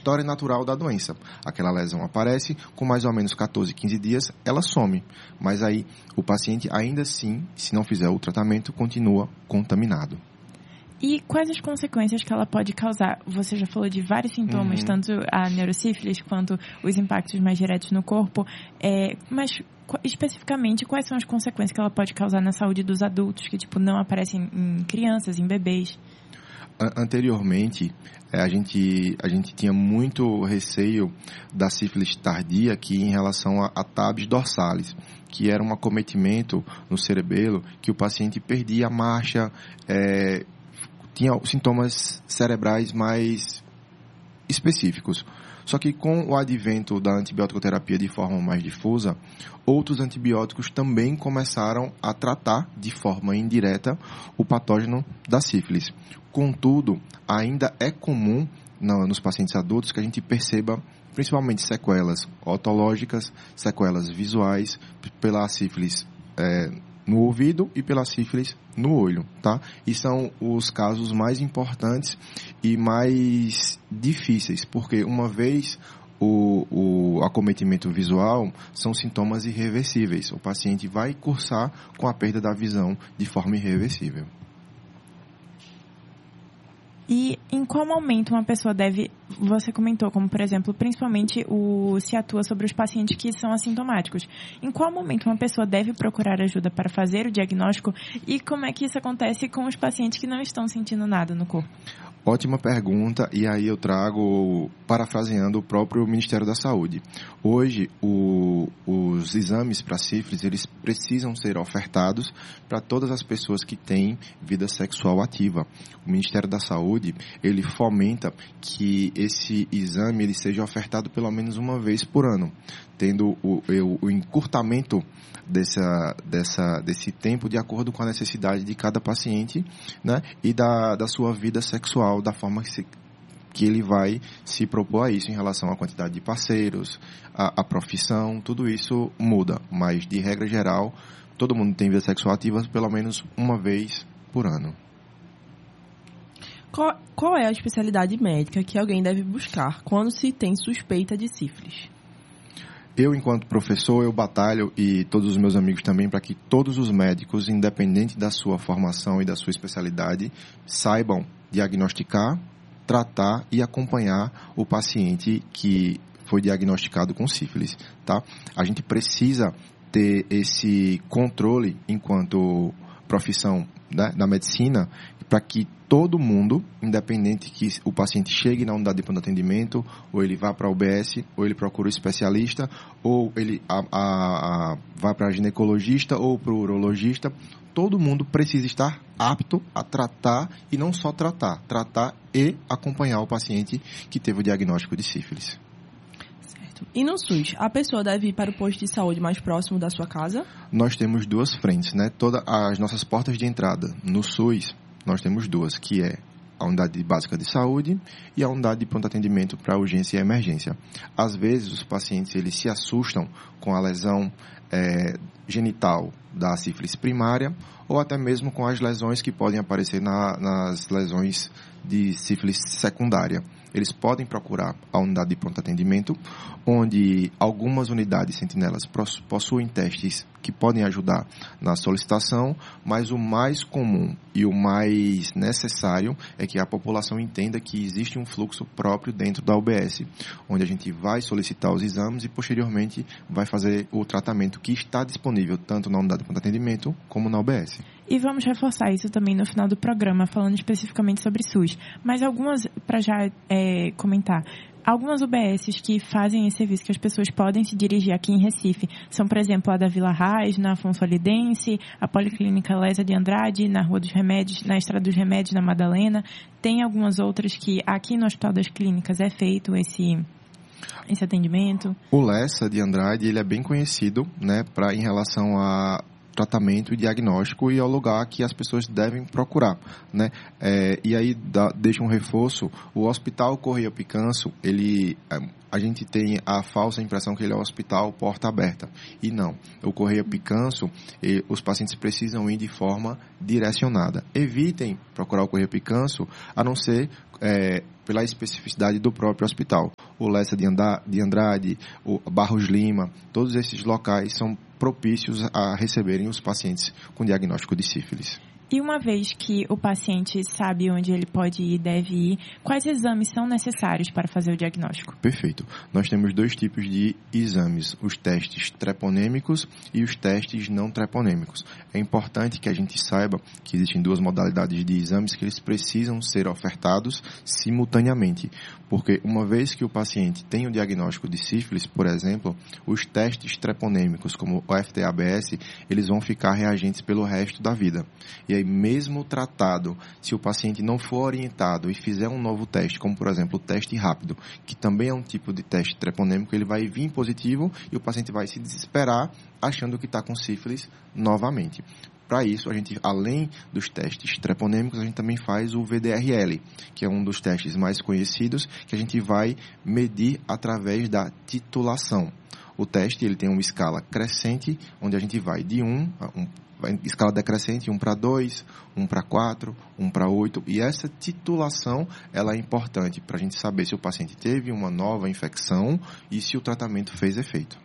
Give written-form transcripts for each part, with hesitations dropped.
história natural da doença. Aquela lesão aparece, com mais ou menos 14, 15 dias, ela some. Mas aí o paciente, ainda assim, se não fizer o tratamento, continua contaminado. E quais as consequências que ela pode causar? Você já falou de vários sintomas, tanto a neurosífilis quanto os impactos mais diretos no corpo. Mas, especificamente, quais são as consequências que ela pode causar na saúde dos adultos, que não aparecem em crianças, em bebês? Anteriormente, a gente tinha muito receio da sífilis tardia aqui em relação a tabes dorsalis, que era um acometimento no cerebelo, que o paciente perdia a marcha, tinha sintomas cerebrais mais específicos. Só que com o advento da antibiótico-terapia de forma mais difusa, outros antibióticos também começaram a tratar de forma indireta o patógeno da sífilis. Contudo, ainda é comum nos pacientes adultos que a gente perceba principalmente sequelas otológicas, sequelas visuais pela sífilis no ouvido e pela sífilis no olho, tá? E são os casos mais importantes e mais difíceis, porque uma vez o acometimento visual, são sintomas irreversíveis. O paciente vai cursar com a perda da visão de forma irreversível. E em qual momento uma pessoa deve, você comentou, como por exemplo, principalmente se atua sobre os pacientes que são assintomáticos. Em qual momento uma pessoa deve procurar ajuda para fazer o diagnóstico e como é que isso acontece com os pacientes que não estão sentindo nada no corpo? Ótima pergunta, e aí eu trago, parafraseando o próprio Ministério da Saúde. Hoje, os exames para sífilis, eles precisam ser ofertados para todas as pessoas que têm vida sexual ativa. O Ministério da Saúde, ele fomenta que esse exame ele seja ofertado pelo menos uma vez por ano, tendo o encurtamento desse tempo de acordo com a necessidade de cada paciente, né, e da sua vida sexual, da forma que ele vai se propor a isso em relação à quantidade de parceiros, a profissão, tudo isso muda, mas de regra geral, todo mundo tem vida sexual ativa pelo menos uma vez por ano. Qual é a especialidade médica que alguém deve buscar quando se tem suspeita de sífilis? Eu, enquanto professor, eu batalho, e todos os meus amigos também, para que todos os médicos, independente da sua formação e da sua especialidade, saibam diagnosticar, tratar e acompanhar o paciente que foi diagnosticado com sífilis, tá? A gente precisa ter esse controle enquanto profissão, né, da medicina, para que todo mundo, independente que o paciente chegue na unidade de pronto atendimento, ou ele vá para a UBS, ou ele procura um especialista, ou ele vá para a ginecologista ou para o urologista, todo mundo precisa estar apto a tratar, e não só tratar e acompanhar o paciente que teve o diagnóstico de sífilis. Certo. E no SUS, a pessoa deve ir para o posto de saúde mais próximo da sua casa? Nós temos duas frentes, né? Todas as nossas portas de entrada no SUS, nós temos duas, que é a unidade básica de saúde e a unidade de pronto atendimento para urgência e emergência. Às vezes, os pacientes eles se assustam com a lesão genital da sífilis primária, ou até mesmo com as lesões que podem aparecer nas lesões de sífilis secundária. Eles podem procurar a unidade de pronto atendimento, onde algumas unidades sentinelas possuem testes que podem ajudar na solicitação, mas o mais comum e o mais necessário é que a população entenda que existe um fluxo próprio dentro da UBS, onde a gente vai solicitar os exames e posteriormente vai fazer o tratamento que está disponível tanto na unidade de pronto atendimento como na UBS. E vamos reforçar isso também no final do programa, falando especificamente sobre SUS. Mas algumas, para já comentar, algumas UBSs que fazem esse serviço, que as pessoas podem se dirigir aqui em Recife, são, por exemplo, a da Vila Raiz, na Afonso Alidense, a Policlínica Lésia de Andrade, na Rua dos Remédios, na Estrada dos Remédios, na Madalena. Tem algumas outras que aqui no Hospital das Clínicas é feito esse atendimento. O Lésia de Andrade, ele é bem conhecido, né, em relação a tratamento e diagnóstico, e é o lugar que as pessoas devem procurar, né? E aí deixa um reforço. O Hospital Correia Picanso, a gente tem a falsa impressão que ele é um hospital porta aberta, e não. O Correia Picanso, os pacientes precisam ir de forma direcionada. Evitem procurar o Correia Picanso, a não ser pela especificidade do próprio hospital. O Lessa de Andrade, o Barros Lima, todos esses locais são propícios a receberem os pacientes com diagnóstico de sífilis. E uma vez que o paciente sabe onde ele pode ir e deve ir, quais exames são necessários para fazer o diagnóstico? Perfeito. Nós temos 2 tipos de exames, os testes treponêmicos e os testes não treponêmicos. É importante que a gente saiba que existem 2 modalidades de exames que eles precisam ser ofertados simultaneamente, porque uma vez que o paciente tem o diagnóstico de sífilis, por exemplo, os testes treponêmicos, como o FT-ABS, eles vão ficar reagentes pelo resto da vida. E aí, mesmo tratado, se o paciente não for orientado e fizer um novo teste, como por exemplo o teste rápido, que também é um tipo de teste treponêmico, ele vai vir positivo e o paciente vai se desesperar achando que está com sífilis novamente. Para isso, a gente, além dos testes treponêmicos, a gente também faz o VDRL, que é um dos testes mais conhecidos, que a gente vai medir através da titulação. O teste ele tem uma escala crescente, onde a gente vai de 1 a 1, escala decrescente, 1 para 2, 1 para 4, 1 para 8. E essa titulação ela é importante para a gente saber se o paciente teve uma nova infecção e se o tratamento fez efeito.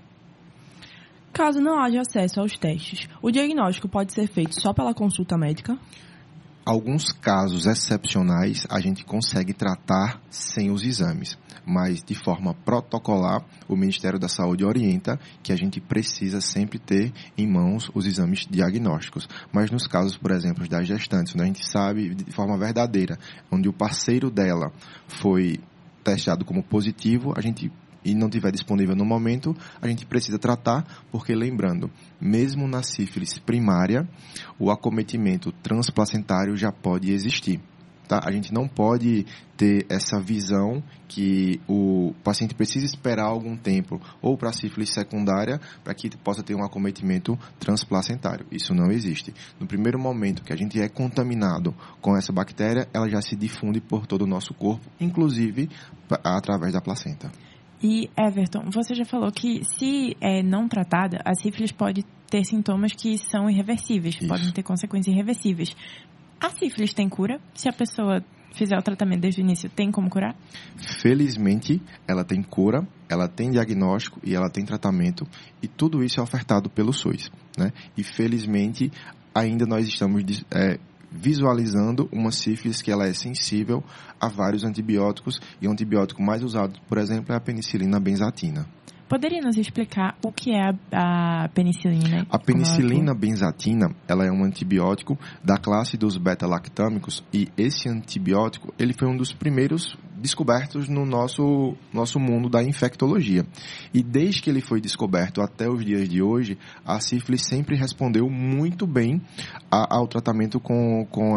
Caso não haja acesso aos testes, o diagnóstico pode ser feito só pela consulta médica? Alguns casos excepcionais a gente consegue tratar sem os exames, mas de forma protocolar o Ministério da Saúde orienta que a gente precisa sempre ter em mãos os exames diagnósticos. Mas nos casos, por exemplo, das gestantes, onde a gente sabe de forma verdadeira, onde o parceiro dela foi testado como positivo, e não estiver disponível no momento, a gente precisa tratar, porque lembrando, mesmo na sífilis primária, o acometimento transplacentário já pode existir. Tá? A gente não pode ter essa visão que o paciente precisa esperar algum tempo ou para a sífilis secundária para que possa ter um acometimento transplacentário. Isso não existe. No primeiro momento que a gente é contaminado com essa bactéria, ela já se difunde por todo o nosso corpo, inclusive através da placenta. E, Everton, você já falou que se é não tratada, a sífilis pode ter sintomas que são irreversíveis, Isso. podem ter consequências irreversíveis. A sífilis tem cura? Se a pessoa fizer o tratamento desde o início, tem como curar? Felizmente, ela tem cura, ela tem diagnóstico e ela tem tratamento, e tudo isso é ofertado pelo SUS, né? E felizmente, ainda nós estamos visualizando uma sífilis que ela é sensível a vários antibióticos, e o antibiótico mais usado, por exemplo, é a penicilina benzatina. Poderia nos explicar o que é a penicilina? A penicilina benzatina, ela é um antibiótico da classe dos beta-lactâmicos, e esse antibiótico, ele foi um dos primeiros descobertos no nosso mundo da infectologia. E desde que ele foi descoberto até os dias de hoje, a sífilis sempre respondeu muito bem ao tratamento com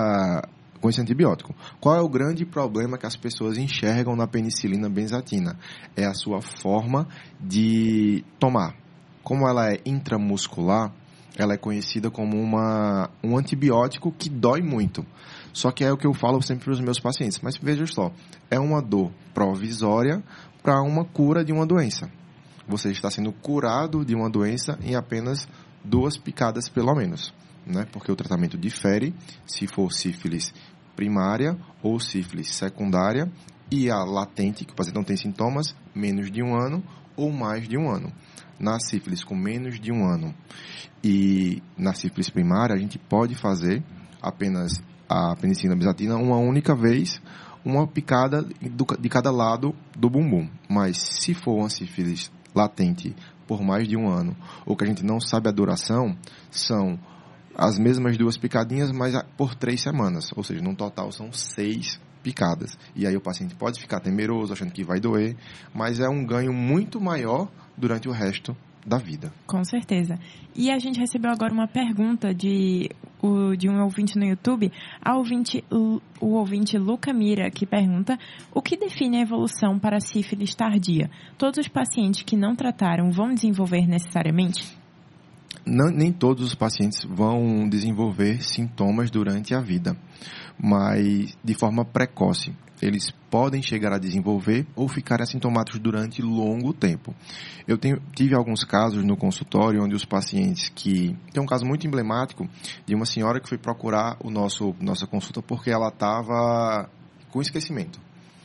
esse antibiótico. Qual é o grande problema que as pessoas enxergam na penicilina benzatina? É a sua forma de tomar. Como ela é intramuscular, ela é conhecida como um antibiótico que dói muito. Só que é o que eu falo sempre para os meus pacientes. Mas veja só, é uma dor provisória para uma cura de uma doença. Você está sendo curado de uma doença em apenas 2 picadas, pelo menos, né? Porque o tratamento difere se for sífilis primária ou sífilis secundária, e a latente, que o paciente não tem sintomas, menos de 1 ano ou mais de 1 ano. Na sífilis com menos de 1 ano e na sífilis primária, a gente pode fazer apenas a penicilina benzatina uma única vez, uma picada de cada lado do bumbum. Mas se for uma sífilis latente por mais de 1 ano, ou que a gente não sabe a duração, são as mesmas 2 picadinhas, mas por 3 semanas. Ou seja, no total são 6 picadas. E aí o paciente pode ficar temeroso, achando que vai doer, mas é um ganho muito maior durante o resto da vida. Com certeza. E a gente recebeu agora uma pergunta de um ouvinte no YouTube, o ouvinte Luca Mira, que pergunta: o que define a evolução para a sífilis tardia? Todos os pacientes que não trataram vão desenvolver necessariamente? Nem todos os pacientes vão desenvolver sintomas durante a vida, mas de forma precoce. Eles podem chegar a desenvolver ou ficar assintomáticos durante longo tempo. Eu tive alguns casos no consultório onde os pacientes tem um caso muito emblemático de uma senhora que foi procurar nossa consulta porque ela estava com esquecimento.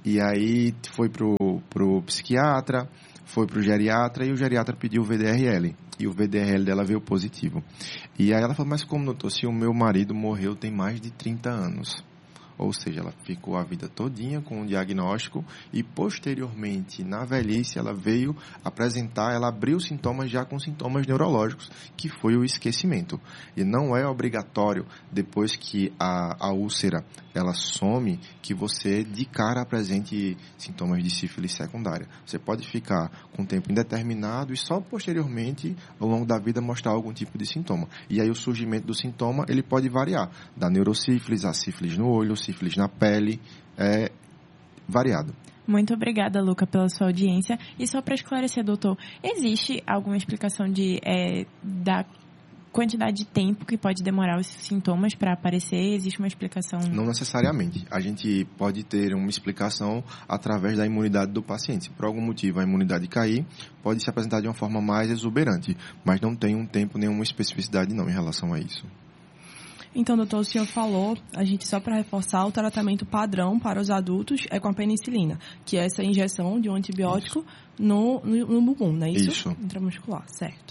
E aí foi pro psiquiatra, foi pro geriatra e o geriatra pediu o VDRL. E o VDRL dela veio positivo. E aí ela falou, mas como doutor, se o meu marido morreu tem mais de 30 anos? Ou seja, ela ficou a vida todinha com o diagnóstico e posteriormente, na velhice, ela veio apresentar, ela abriu sintomas já com sintomas neurológicos, que foi o esquecimento. E não é obrigatório, depois que a úlcera ela some, que você de cara apresente sintomas de sífilis secundária. Você pode ficar com tempo indeterminado e só posteriormente, ao longo da vida, mostrar algum tipo de sintoma. E aí o surgimento do sintoma, ele pode variar, da neurosífilis, a sífilis no olho, sífilis na pele, é variado. Muito obrigada, Luca, pela sua audiência. E só para esclarecer, doutor, existe alguma explicação da quantidade de tempo que pode demorar os sintomas para aparecer? Existe uma explicação? Não necessariamente. A gente pode ter uma explicação através da imunidade do paciente. Se por algum motivo a imunidade cair, pode se apresentar de uma forma mais exuberante, mas não tem um tempo, nenhuma especificidade não em relação a isso. Então, doutor, o senhor falou, a gente só para reforçar, o tratamento padrão para os adultos é com a penicilina, que é essa injeção de um antibiótico no bumbum, não é isso? Isso. Intramuscular, certo.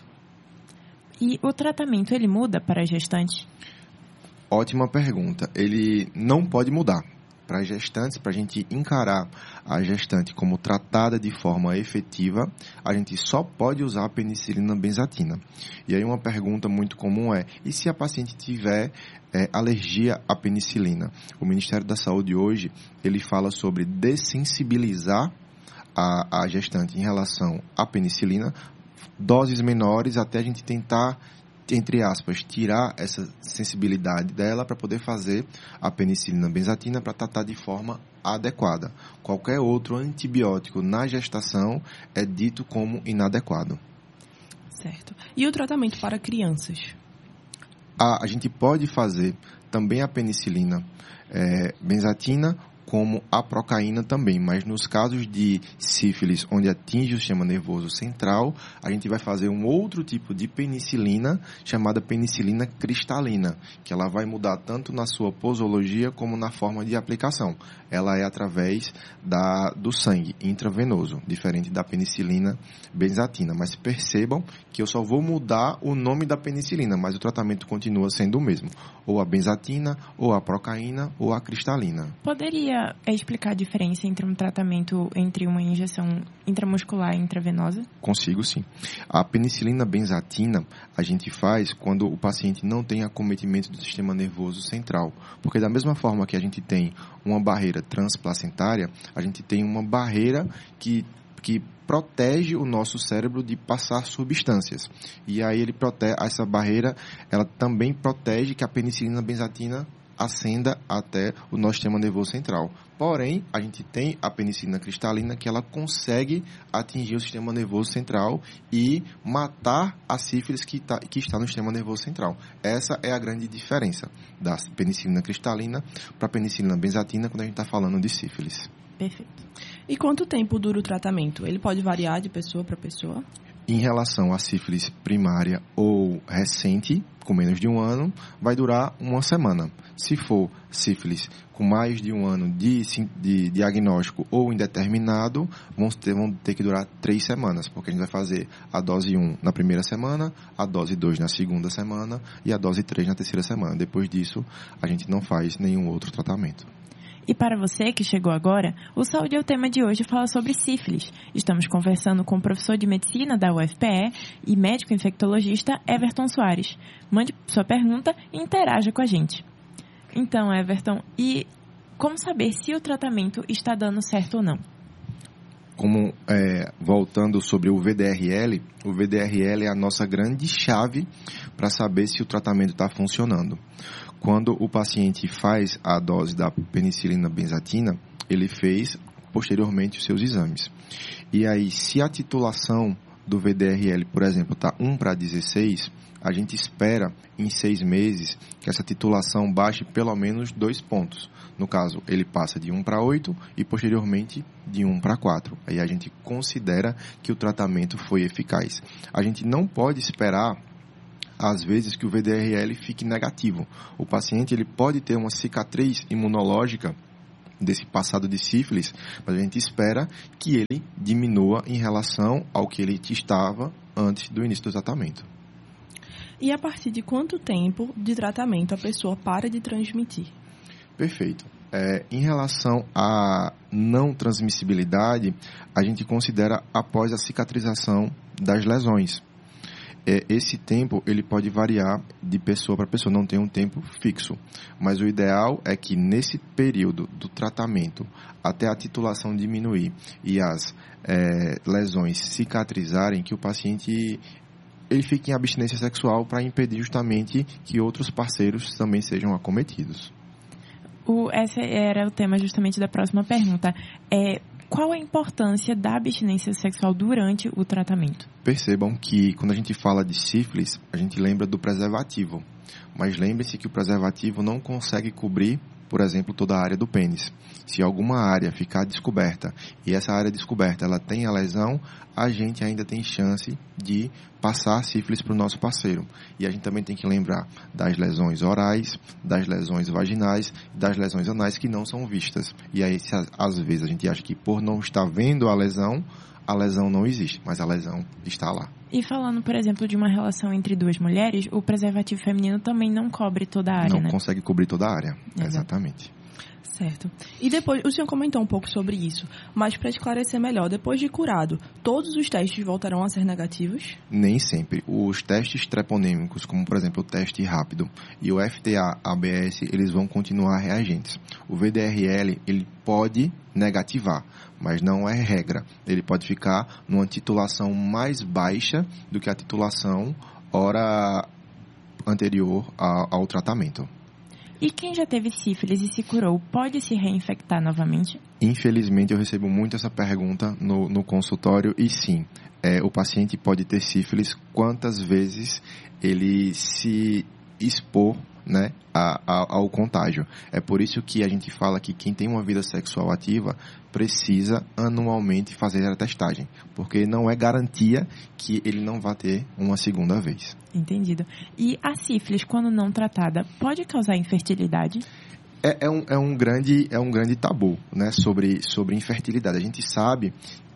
E o tratamento, ele muda para a gestante? Ótima pergunta. Ele não pode mudar. Para as gestantes, para a gente encarar a gestante como tratada de forma efetiva, a gente só pode usar a penicilina benzatina. E aí uma pergunta muito comum é, e se a paciente tiver alergia à penicilina? O Ministério da Saúde hoje, ele fala sobre dessensibilizar a gestante em relação à penicilina, doses menores até a gente tentar, entre aspas, tirar essa sensibilidade dela para poder fazer a penicilina benzatina para tratar de forma adequada. Qualquer outro antibiótico na gestação é dito como inadequado. Certo. E o tratamento para crianças? A gente pode fazer também a penicilina benzatina como a procaína também, mas nos casos de sífilis, onde atinge o sistema nervoso central, a gente vai fazer um outro tipo de penicilina, chamada penicilina cristalina, que ela vai mudar tanto na sua posologia como na forma de aplicação. Ela é através do sangue intravenoso, diferente da penicilina benzatina. Mas percebam que eu só vou mudar o nome da penicilina, mas o tratamento continua sendo o mesmo. Ou a benzatina, ou a procaína, ou a cristalina. Poderia explicar a diferença entre um tratamento, entre uma injeção intramuscular e intravenosa? Consigo, sim. A penicilina benzatina a gente faz quando o paciente não tem acometimento do sistema nervoso central. Porque da mesma forma que a gente tem uma barreira transplacentária, a gente tem uma barreira que protege o nosso cérebro de passar substâncias. E aí essa barreira, ela também protege que a penicilina benzatina ascenda até o nosso sistema nervoso central. Porém, a gente tem a penicilina cristalina que ela consegue atingir o sistema nervoso central e matar a sífilis que está no sistema nervoso central. Essa é a grande diferença da penicilina cristalina para a penicilina benzatina quando a gente está falando de sífilis. Perfeito. E quanto tempo dura o tratamento? Ele pode variar de pessoa para pessoa? Em relação à sífilis primária ou recente, com menos de um ano, vai durar uma semana. Se for sífilis com mais de um ano de diagnóstico ou indeterminado, vão ter que durar 3 semanas, porque a gente vai fazer a dose 1 na primeira semana, a dose 2 na segunda semana e a dose 3 na terceira semana. Depois disso, a gente não faz nenhum outro tratamento. E para você que chegou agora, o Saúde é o tema de hoje fala sobre sífilis. Estamos conversando com o professor de medicina da UFPE e médico infectologista Everton Soares. Mande sua pergunta e interaja com a gente. Então, Everton, e como saber se o tratamento está dando certo ou não? Voltando sobre o VDRL é a nossa grande chave para saber se o tratamento está funcionando. Quando o paciente faz a dose da penicilina benzatina, ele fez posteriormente os seus exames. E aí, se a titulação do VDRL, por exemplo, está 1:16, a gente espera em 6 meses que essa titulação baixe pelo menos 2 pontos. No caso, ele passa de 1:8 e posteriormente de 1:4. Aí a gente considera que o tratamento foi eficaz. A gente não pode esperar às vezes que o VDRL fique negativo. O paciente ele pode ter uma cicatriz imunológica desse passado de sífilis, mas a gente espera que ele diminua em relação ao que ele estava antes do início do tratamento. E a partir de quanto tempo de tratamento a pessoa para de transmitir? Perfeito. Em relação à não transmissibilidade, a gente considera após a cicatrização das lesões. Esse tempo ele pode variar de pessoa para pessoa, não tem um tempo fixo. Mas o ideal é que nesse período do tratamento, até a titulação diminuir e as lesões cicatrizarem, que o paciente ele fique em abstinência sexual para impedir justamente que outros parceiros também sejam acometidos. Esse era o tema justamente da próxima pergunta. Qual a importância da abstinência sexual durante o tratamento? Percebam que quando a gente fala de sífilis, a gente lembra do preservativo. Mas lembre-se que o preservativo não consegue cobrir, por exemplo, toda a área do pênis. Se alguma área ficar descoberta e essa área descoberta ela tem a lesão, a gente ainda tem chance de passar sífilis para o nosso parceiro. E a gente também tem que lembrar das lesões orais, das lesões vaginais, das lesões anais que não são vistas. E aí, às vezes, a gente acha que por não estar vendo a lesão não existe, mas a lesão está lá. E falando, por exemplo, de uma relação entre duas mulheres, o preservativo feminino também não cobre toda a área, né? Não consegue cobrir toda a área, exatamente. Certo. E depois, o senhor comentou um pouco sobre isso, mas para esclarecer melhor, depois de curado, todos os testes voltarão a ser negativos? Nem sempre. Os testes treponêmicos, como por exemplo o teste rápido e o FTA-ABS, eles vão continuar reagentes. O VDRL, ele pode negativar, mas não é regra. Ele pode ficar numa titulação mais baixa do que a titulação hora anterior ao tratamento. E quem já teve sífilis e se curou, pode se reinfectar novamente? Infelizmente, eu recebo muito essa pergunta no consultório e sim, o paciente pode ter sífilis quantas vezes ele se expor, né, ao contágio. É por isso que a gente fala que quem tem uma vida sexual ativa precisa anualmente fazer a testagem, porque não é garantia que ele não vai ter uma segunda vez. Entendido. E a sífilis, quando não tratada, pode causar infertilidade? É um grande tabu, né, sobre infertilidade. A gente sabe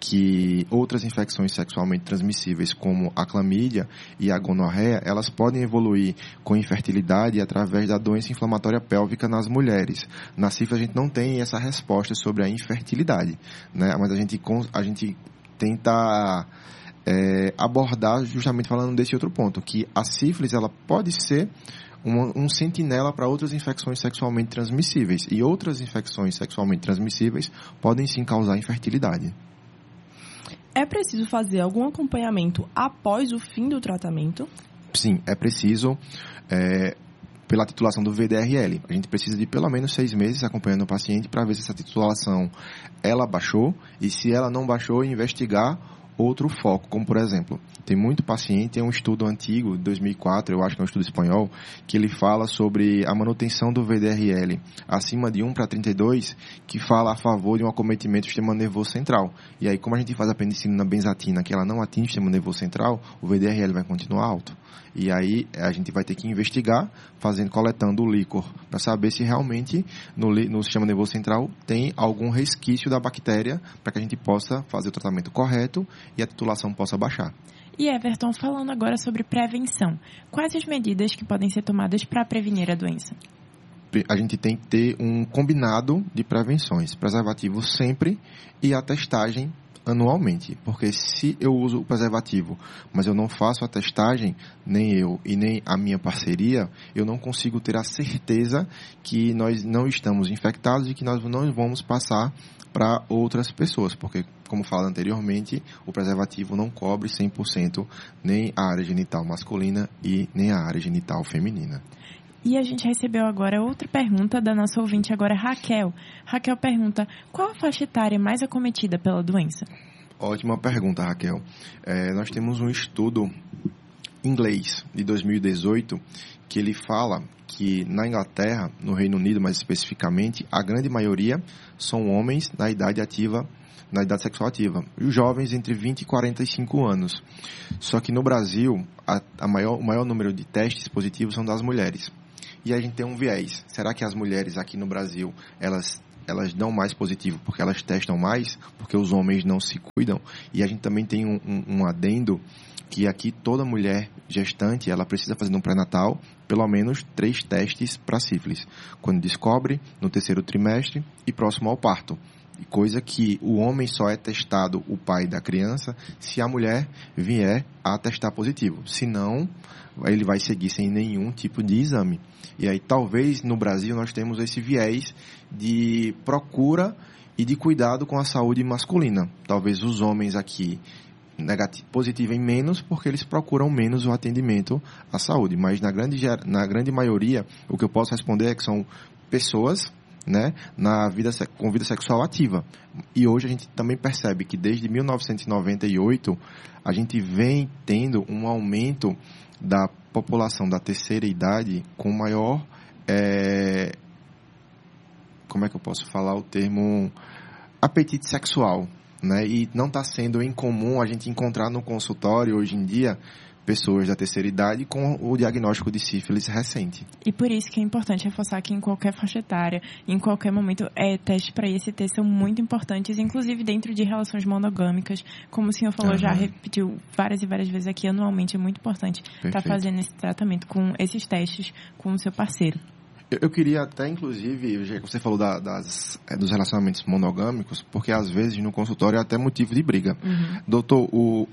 que outras infecções sexualmente transmissíveis, como a clamídia e a gonorreia, elas podem evoluir com infertilidade através da doença inflamatória pélvica nas mulheres. Na sífilis a gente não tem essa resposta sobre a infertilidade, né, mas a gente tenta abordar justamente falando desse outro ponto, que a sífilis ela pode ser um sentinela para outras infecções sexualmente transmissíveis. E outras infecções sexualmente transmissíveis podem sim causar infertilidade. É preciso fazer algum acompanhamento após o fim do tratamento? Sim, é preciso, pela titulação do VDRL. A gente precisa de pelo menos 6 meses acompanhando o paciente para ver se essa titulação ela baixou e se ela não baixou, investigar outro foco, como por exemplo, tem muito paciente, tem um estudo antigo, de 2004, eu acho que é um estudo espanhol, que ele fala sobre a manutenção do VDRL acima de 1 para 32, que fala a favor de um acometimento do sistema nervoso central. E aí, como a gente faz a penicilina benzatina, que ela não atinge o sistema nervoso central, o VDRL vai continuar alto. E aí, a gente vai ter que investigar, coletando o líquor, para saber se realmente no sistema nervoso central tem algum resquício da bactéria, para que a gente possa fazer o tratamento correto e a titulação possa baixar. E Everton, falando agora sobre prevenção, quais as medidas que podem ser tomadas para prevenir a doença? A gente tem que ter um combinado de prevenções, preservativo sempre e a testagem anualmente, porque se eu uso o preservativo, mas eu não faço a testagem, nem eu e nem a minha parceria, eu não consigo ter a certeza que nós não estamos infectados e que nós não vamos passar para outras pessoas, porque, como falei anteriormente, o preservativo não cobre 100% nem a área genital masculina e nem a área genital feminina. E a gente recebeu agora outra pergunta da nossa ouvinte, agora Raquel. Raquel pergunta, qual a faixa etária mais acometida pela doença? Ótima pergunta, Raquel. Nós temos um estudo inglês de 2018 que ele fala que na Inglaterra, no Reino Unido mais especificamente, a grande maioria são homens na idade ativa, na idade sexual ativa, e os jovens entre 20 e 45 anos. Só que no Brasil, o maior número de testes positivos são das mulheres. E a gente tem um viés. Será que as mulheres aqui no Brasil, elas elas dão mais positivo porque elas testam mais, porque os homens não se cuidam. E a gente também tem um adendo que aqui toda mulher gestante, ela precisa fazer no pré-natal pelo menos 3 testes para sífilis. Quando descobre, no 3º trimestre e próximo ao parto. Coisa que o homem só é testado, o pai da criança, se a mulher vier a testar positivo. Senão, ele vai seguir sem nenhum tipo de exame. E aí, talvez, no Brasil, nós temos esse viés de procura e de cuidado com a saúde masculina. Talvez os homens aqui positivem menos porque eles procuram menos o atendimento à saúde. Mas, na grande maioria, o que eu posso responder é que são pessoas, né, com vida sexual ativa. E hoje a gente também percebe que desde 1998 a gente vem tendo um aumento da população da terceira idade com maior, como é que eu posso falar o termo, apetite sexual, né? E não está sendo incomum a gente encontrar no consultório hoje em dia pessoas da terceira idade com o diagnóstico de sífilis recente. E por isso que é importante reforçar que em qualquer faixa etária, em qualquer momento, testes para IST são muito importantes, inclusive dentro de relações monogâmicas. Como o senhor falou, já repetiu várias e várias vezes aqui, anualmente é muito importante estar fazendo esse tratamento com esses testes com o seu parceiro. Eu queria até, inclusive, já que você falou dos relacionamentos monogâmicos, porque às vezes no consultório é até motivo de briga. Uhum. Doutor,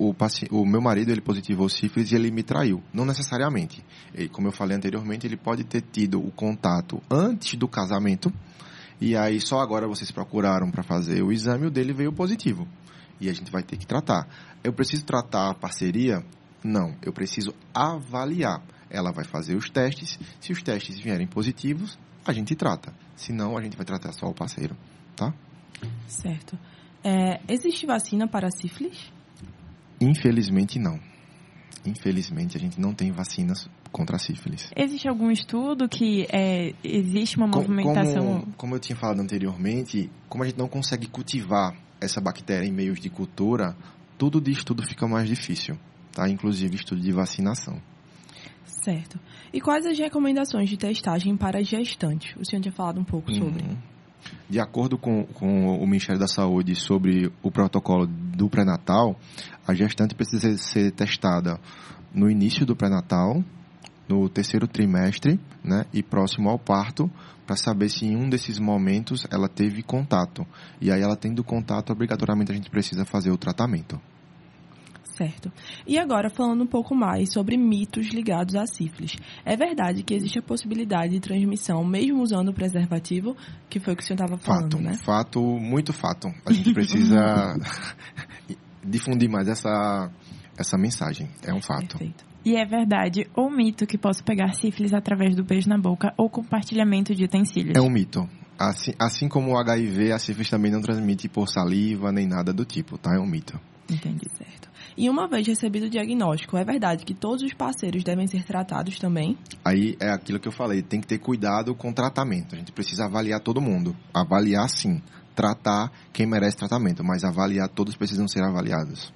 o meu marido, ele positivou sífilis e ele me traiu. Não necessariamente. Ele, como eu falei anteriormente, ele pode ter tido o contato antes do casamento, e aí só agora vocês procuraram para fazer o exame, o dele veio positivo. E a gente vai ter que tratar. Eu preciso tratar a parceria? Não, eu preciso avaliar. Ela vai fazer os testes. Se os testes vierem positivos, a gente trata. Se não, a gente vai tratar só o parceiro, tá? Certo. Existe vacina para sífilis? Infelizmente, não. Infelizmente, a gente não tem vacinas contra a sífilis. Existe algum estudo que existe uma movimentação? Como eu tinha falado anteriormente, como a gente não consegue cultivar essa bactéria em meios de cultura, tudo de estudo fica mais difícil, tá? Inclusive estudo de vacinação. Certo. E quais as recomendações de testagem para gestantes? O senhor tinha falado um pouco sobre. De acordo com o Ministério da Saúde sobre o protocolo do pré-natal, a gestante precisa ser testada no início do pré-natal, no 3º trimestre, né, e próximo ao parto, para saber se em um desses momentos ela teve contato. E aí, ela tendo contato, obrigatoriamente a gente precisa fazer o tratamento. Certo. E agora, falando um pouco mais sobre mitos ligados à sífilis. É verdade que existe a possibilidade de transmissão mesmo usando o preservativo, que foi o que o senhor estava falando, né? Fato, muito fato. A gente precisa difundir mais essa mensagem. É um fato. Perfeito. E é verdade ou mito que posso pegar sífilis através do beijo na boca ou compartilhamento de utensílios? É um mito. Assim como o HIV, a sífilis também não transmite por saliva nem nada do tipo, tá? É um mito. Entendi, certo. E uma vez recebido o diagnóstico, é verdade que todos os parceiros devem ser tratados também? Aí é aquilo que eu falei, tem que ter cuidado com o tratamento. A gente precisa avaliar todo mundo. Avaliar, sim. Tratar quem merece tratamento, mas avaliar, todos precisam ser avaliados.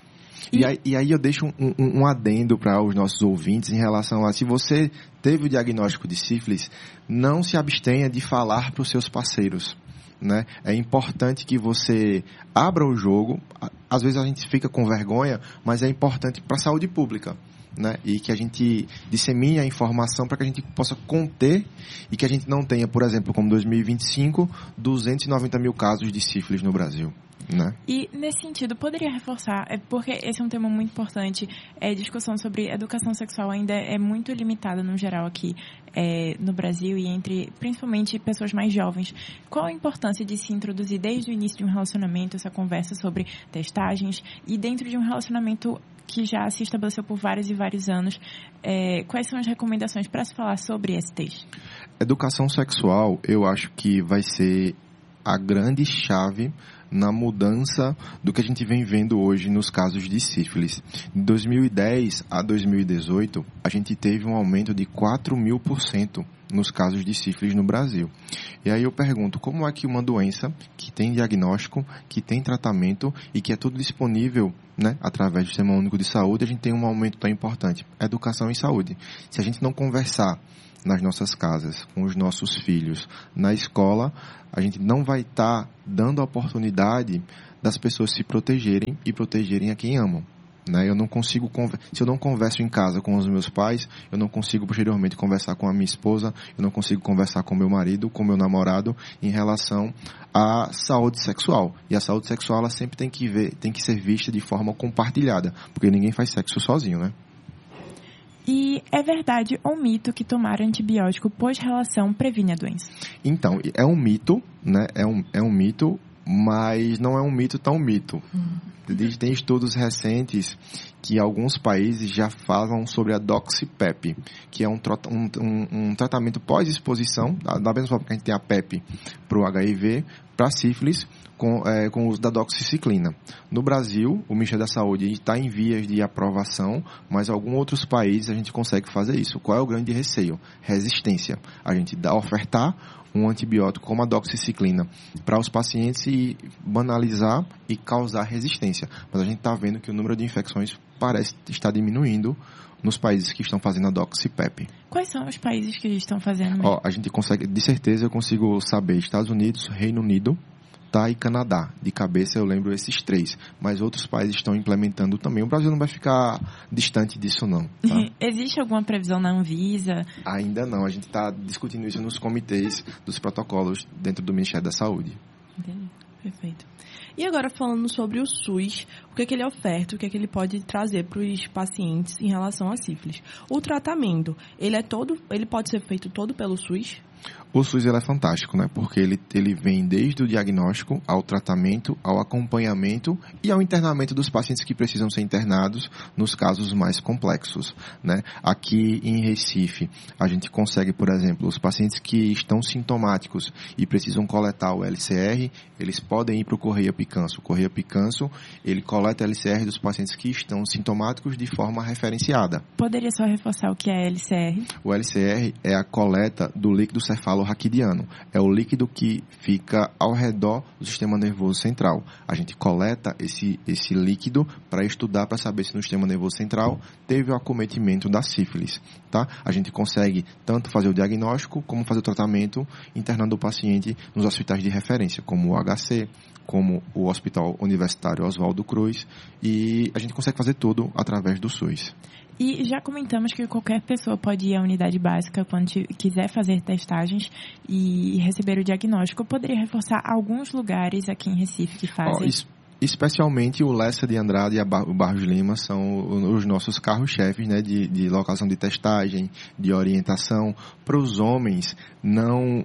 E aí eu deixo um adendo para os nossos ouvintes em relação a, se você teve o diagnóstico de sífilis, não se abstenha de falar para os seus parceiros. Né? É importante que você abra o jogo. Às vezes a gente fica com vergonha, mas é importante para a saúde pública, né? E que a gente dissemine a informação para que a gente possa conter e que a gente não tenha, por exemplo, como 2025, 290 mil casos de sífilis no Brasil. Né? E, nesse sentido, poderia reforçar, porque esse é um tema muito importante, discussão sobre educação sexual ainda é muito limitada, no geral, aqui no Brasil e entre, principalmente, pessoas mais jovens. Qual a importância de se introduzir desde o início de um relacionamento essa conversa sobre testagens e dentro de um relacionamento que já se estabeleceu por vários e vários anos, quais são as recomendações para se falar sobre STs? Educação sexual, eu acho que vai ser a grande chave na mudança do que a gente vem vendo hoje nos casos de sífilis. De 2010 a 2018, a gente teve um aumento de 4.000% nos casos de sífilis no Brasil. E aí eu pergunto, como é que uma doença que tem diagnóstico, que tem tratamento e que é tudo disponível, né, através do Sistema Único de Saúde, a gente tem um aumento tão importante? Educação e saúde. Se a gente não conversar nas nossas casas, com os nossos filhos, na escola, a gente não vai estar dando a oportunidade das pessoas se protegerem e protegerem a quem amam. Né? Eu não consigo, se eu não converso em casa com os meus pais, eu não consigo posteriormente conversar com a minha esposa, eu não consigo conversar com meu marido, com meu namorado em relação à saúde sexual. E a saúde sexual ela sempre tem que ser vista de forma compartilhada, porque ninguém faz sexo sozinho, né? E é verdade ou mito que tomar antibiótico pós-relação previne a doença? Então, é um mito, né? É um mito, mas não é um mito tão mito. Tem estudos recentes que alguns países já falam sobre a doxipep, que é um tratamento pós-exposição, da mesma forma que a gente tem a PEP para o HIV, para sífilis, com o uso da doxiciclina. No Brasil, o Ministério da Saúde está em vias de aprovação, mas em alguns outros países a gente consegue fazer isso. Qual é o grande receio? Resistência. A gente ofertar um antibiótico como a doxiciclina para os pacientes e banalizar e causar resistência. Mas a gente está vendo que o número de infecções parece estar diminuindo nos países que estão fazendo a doxipep. Quais são os países que estão fazendo? A gente consegue, de certeza eu consigo saber, Estados Unidos, Reino Unido, tá, e Canadá. De cabeça eu lembro esses 3, mas outros países estão implementando também. O Brasil não vai ficar distante disso não. Tá? Existe alguma previsão na Anvisa? Ainda não, a gente está discutindo isso nos comitês dos protocolos dentro do Ministério da Saúde. Entendi, perfeito. E agora falando sobre o SUS, o que ele oferta, o que ele pode trazer para os pacientes em relação à sífilis? O tratamento, ele pode ser feito todo pelo SUS? O SUS ele é fantástico, né? Porque ele vem desde o diagnóstico ao tratamento, ao acompanhamento e ao internamento dos pacientes que precisam ser internados nos casos mais complexos, né? Aqui em Recife, a gente consegue, por exemplo, os pacientes que estão sintomáticos e precisam coletar o LCR, eles podem ir para o Correia Picanso. O Correia Picanso, ele coleta o LCR dos pacientes que estão sintomáticos de forma referenciada. Poderia só reforçar o que é LCR? O LCR é a coleta do líquido cefalorraquidiano. É o líquido que fica ao redor do sistema nervoso central. A gente coleta esse líquido para estudar, para saber se no sistema nervoso central teve o acometimento da sífilis. Tá? A gente consegue tanto fazer o diagnóstico como fazer o tratamento internando o paciente nos hospitais de referência, como o HC, como o Hospital Universitário Oswaldo Cruz, e a gente consegue fazer tudo através do SUS. E já comentamos que qualquer pessoa pode ir à unidade básica quando quiser fazer testagens e receber o diagnóstico. Eu poderia reforçar alguns lugares aqui em Recife que fazem. Especialmente o Lessa de Andrade e o Barros Lima são os nossos carros-chefes, né, de locação de testagem, de orientação para os homens, não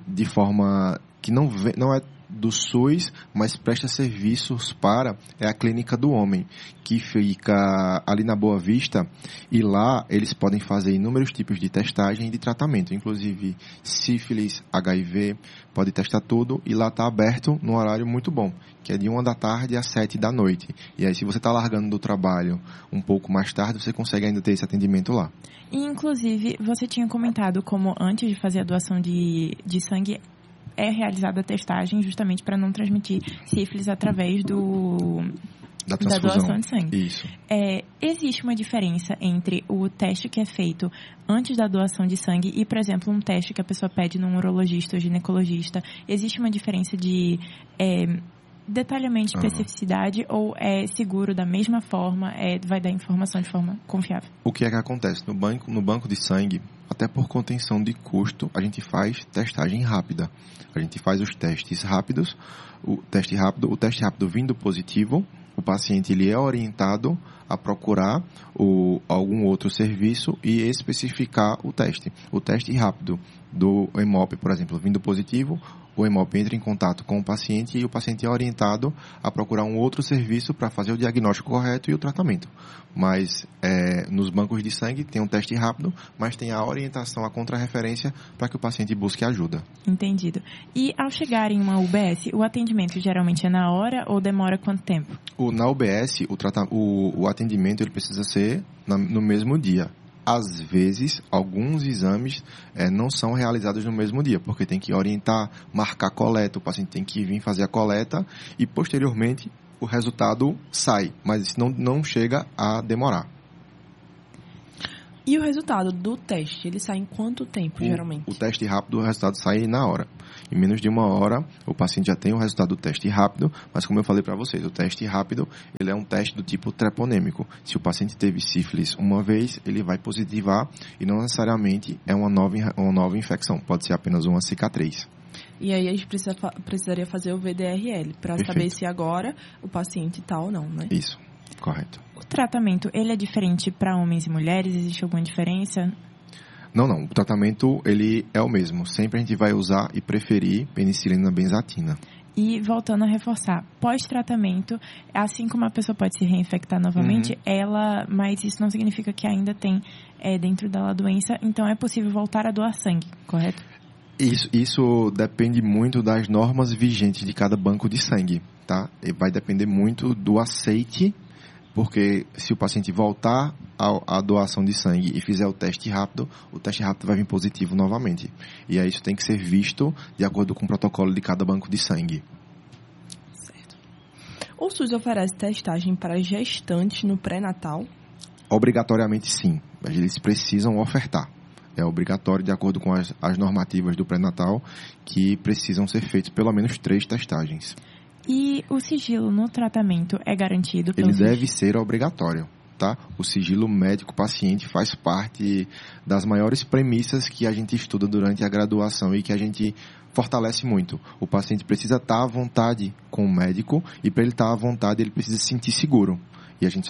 é do SUS, mas presta serviços para a Clínica do Homem, que fica ali na Boa Vista, e lá eles podem fazer inúmeros tipos de testagem e de tratamento, inclusive sífilis, HIV, pode testar tudo, e lá está aberto num horário muito bom, que é de 1 da tarde às 7 da noite. E aí, se você está largando do trabalho um pouco mais tarde, você consegue ainda ter esse atendimento lá. E, inclusive, você tinha comentado como antes de fazer a doação de sangue, é realizada a testagem justamente para não transmitir sífilis através da doação de sangue. Isso. Existe uma diferença entre o teste que é feito antes da doação de sangue e, por exemplo, um teste que a pessoa pede num urologista ou ginecologista? Existe uma diferença de detalhamento, especificidade, ou é seguro da mesma forma, vai dar informação de forma confiável? O que é que acontece? No banco de sangue, até por contenção de custo, a gente faz testagem rápida. A gente faz os testes rápidos, o teste rápido vindo positivo, o paciente ele é orientado a procurar algum outro serviço e especificar o teste. O teste rápido do Hemop, por exemplo, vindo positivo, o Hemop entra em contato com o paciente e o paciente é orientado a procurar um outro serviço para fazer o diagnóstico correto e o tratamento. Mas nos bancos de sangue tem um teste rápido, mas tem a orientação, a contrarreferência para que o paciente busque ajuda. Entendido. E ao chegar em uma UBS, o atendimento geralmente é na hora ou demora quanto tempo? Na UBS, o atendimento ele precisa ser no mesmo dia. às vezes, alguns exames não são realizados no mesmo dia, porque tem que orientar, marcar a coleta, o paciente tem que vir fazer a coleta e, posteriormente, o resultado sai, mas isso não chega a demorar. E o resultado do teste, ele sai em quanto tempo, geralmente? O teste rápido, o resultado sai na hora. Em menos de 1 hora, o paciente já tem o resultado do teste rápido, mas como eu falei para vocês, o teste rápido, ele é um teste do tipo treponêmico. Se o paciente teve sífilis uma vez, ele vai positivar e não necessariamente é uma nova infecção, pode ser apenas uma cicatriz. E aí a gente precisaria fazer o VDRL, para saber se agora o paciente está ou não, né? Isso, correto. O tratamento, ele é diferente para homens e mulheres? Existe alguma diferença? Não. O tratamento, ele é o mesmo. Sempre a gente vai usar e preferir penicilina benzatina. E voltando a reforçar, pós-tratamento, assim como a pessoa pode se reinfectar novamente, mas isso não significa que ainda tem dentro dela a doença, então é possível voltar a doar sangue, correto? Isso depende muito das normas vigentes de cada banco de sangue, tá? E vai depender muito do aceite, porque se o paciente voltar à doação de sangue e fizer o teste rápido vai vir positivo novamente. E aí isso tem que ser visto de acordo com o protocolo de cada banco de sangue. Certo. O SUS oferece testagem para gestantes no pré-natal? Obrigatoriamente sim. Eles precisam ofertar. É obrigatório, de acordo com as normativas do pré-natal, que precisam ser feitas pelo menos 3 testagens. E o sigilo no tratamento é garantido? Ele deve ser obrigatório, tá? O sigilo médico-paciente faz parte das maiores premissas que a gente estuda durante a graduação e que a gente fortalece muito. O paciente precisa estar à vontade com o médico e para ele estar à vontade ele precisa se sentir seguro. E a gente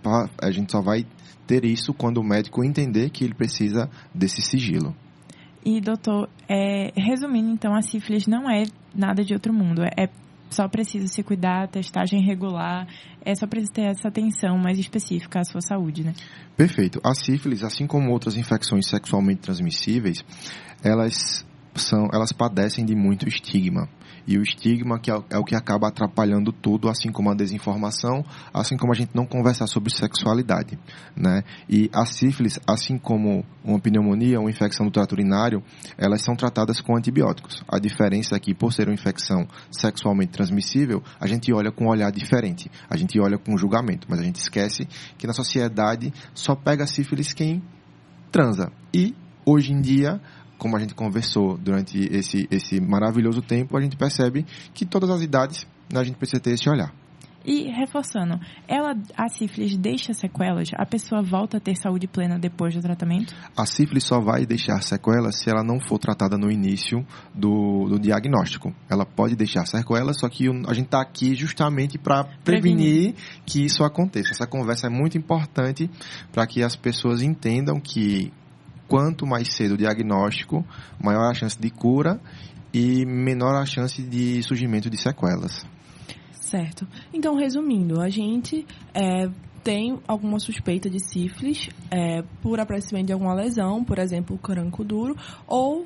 só vai ter isso quando o médico entender que ele precisa desse sigilo. E, doutor, resumindo, então, a sífilis não é nada de outro mundo. Só preciso se cuidar, testagem regular, só preciso ter essa atenção mais específica à sua saúde, né? Perfeito. A sífilis, assim como outras infecções sexualmente transmissíveis, elas padecem de muito estigma. E o estigma que é o que acaba atrapalhando tudo, assim como a desinformação, assim como a gente não conversar sobre sexualidade, né? E a sífilis, assim como uma pneumonia, uma infecção do trato urinário, elas são tratadas com antibióticos. A diferença é que, por ser uma infecção sexualmente transmissível, a gente olha com um olhar diferente, a gente olha com julgamento, mas a gente esquece que na sociedade só pega a sífilis quem transa. E, hoje em dia, como a gente conversou durante esse maravilhoso tempo, a gente percebe que todas as idades a gente precisa ter esse olhar. E, reforçando, a sífilis deixa sequelas? A pessoa volta a ter saúde plena depois do tratamento? A sífilis só vai deixar sequelas se ela não for tratada no início do diagnóstico. Ela pode deixar sequelas, só que a gente está aqui justamente para prevenir que isso aconteça. Essa conversa é muito importante para que as pessoas entendam que quanto mais cedo o diagnóstico, maior a chance de cura e menor a chance de surgimento de sequelas. Certo. Então, resumindo, a gente tem alguma suspeita de sífilis por aparecimento de alguma lesão, por exemplo, o caranco duro, ou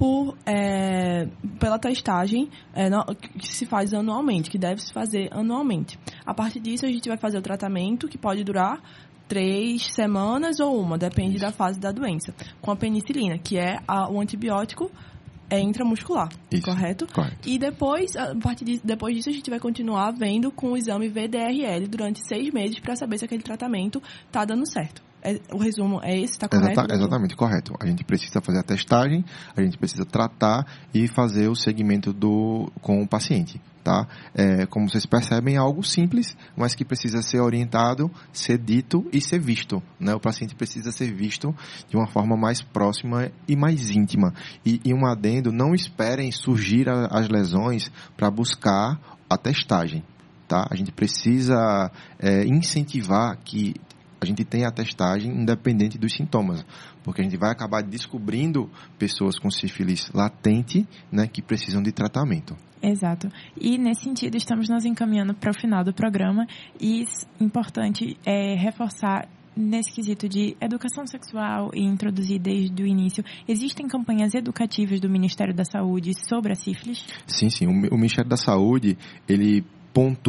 pela testagem que se faz anualmente, que deve se fazer anualmente. A partir disso, a gente vai fazer o tratamento, que pode durar 3 semanas ou uma, depende da fase da doença, com a penicilina, que é o antibiótico intramuscular, correto? E depois disso, a gente vai continuar vendo com o exame VDRL durante 6 meses para saber se aquele tratamento está dando certo. O resumo é esse, está correto? Exatamente, correto. A gente precisa fazer a testagem, a gente precisa tratar e fazer o segmento com o paciente, tá? Como vocês percebem, é algo simples, mas que precisa ser orientado, ser dito e ser visto, né? O paciente precisa ser visto de uma forma mais próxima e mais íntima. E um adendo, não esperem surgir as lesões para buscar a testagem, tá? A gente precisa incentivar que a gente tem a testagem independente dos sintomas, porque a gente vai acabar descobrindo pessoas com sífilis latente, né, que precisam de tratamento. Exato. E, nesse sentido, estamos nos encaminhando para o final do programa e importante reforçar nesse quesito de educação sexual e introduzir desde o início. Existem campanhas educativas do Ministério da Saúde sobre a sífilis? Sim. O Ministério da Saúde, ele pontua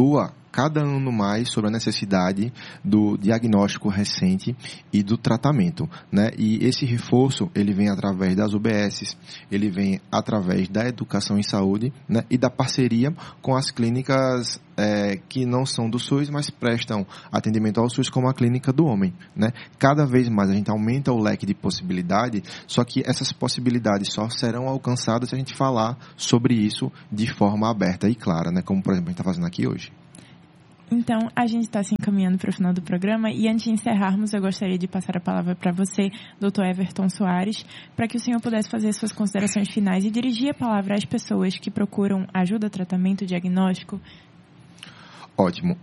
cada ano mais sobre a necessidade do diagnóstico recente e do tratamento, né? E esse reforço, ele vem através das UBSs, ele vem através da educação em saúde, né? E da parceria com as clínicas que não são do SUS, mas prestam atendimento ao SUS, como a Clínica do Homem, né? Cada vez mais a gente aumenta o leque de possibilidade, só que essas possibilidades só serão alcançadas se a gente falar sobre isso de forma aberta e clara, né? Como, por exemplo, a gente está fazendo aqui hoje. Então, a gente está se encaminhando para o final do programa e antes de encerrarmos, eu gostaria de passar a palavra para você, Dr. Everton Soares, para que o senhor pudesse fazer suas considerações finais e dirigir a palavra às pessoas que procuram ajuda, tratamento, diagnóstico. Ótimo.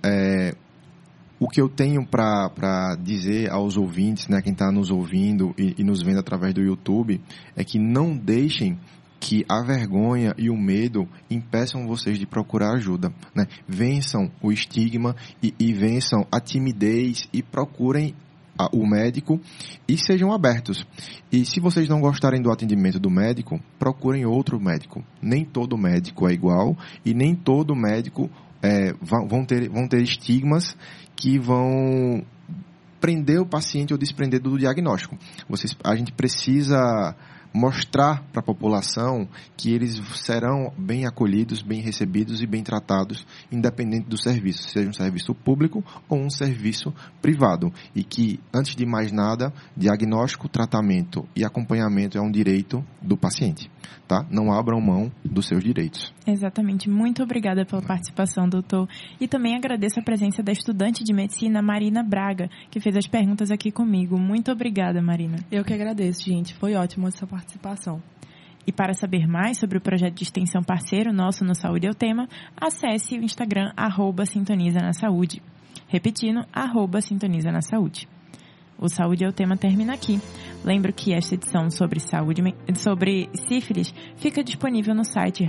O que eu tenho para dizer aos ouvintes, né, quem está nos ouvindo e nos vendo através do YouTube, é que não deixem que a vergonha e o medo impeçam vocês de procurar ajuda, né? Vençam o estigma e vençam a timidez e procurem o médico e sejam abertos. E se vocês não gostarem do atendimento do médico, procurem outro médico. Nem todo médico é igual e nem todo médico vão ter estigmas que vão prender o paciente ou desprender do diagnóstico. A gente precisa mostrar para a população que eles serão bem acolhidos, bem recebidos e bem tratados, independente do serviço, seja um serviço público ou um serviço privado. E que, antes de mais nada, diagnóstico, tratamento e acompanhamento é um direito do paciente, tá? Não abram mão dos seus direitos. Exatamente. Muito obrigada pela participação, doutor. E também agradeço a presença da estudante de medicina, Marina Braga, que fez as perguntas aqui comigo. Muito obrigada, Marina. Eu que agradeço, gente. Foi ótimo essa participação. E para saber mais sobre o projeto de extensão parceiro nosso no Saúde é o Tema, acesse o Instagram @Sintoniza na Saúde. Repetindo, @Sintoniza na Saúde. O Saúde é o Tema termina aqui. Lembro que esta edição sobre sífilis fica disponível no site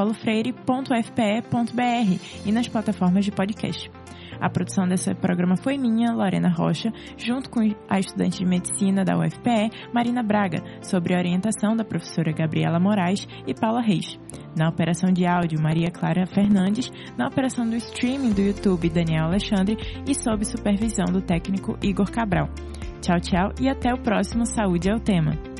radiopaulofreire.fpe.br e nas plataformas de podcast. A produção desse programa foi minha, Lorena Rocha, junto com a estudante de medicina da UFPE, Marina Braga, sobre a orientação da professora Gabriela Moraes e Paula Reis. Na operação de áudio, Maria Clara Fernandes, na operação do streaming do YouTube, Daniel Alexandre e sob supervisão do técnico Igor Cabral. Tchau, tchau e até o próximo Saúde é o Tema.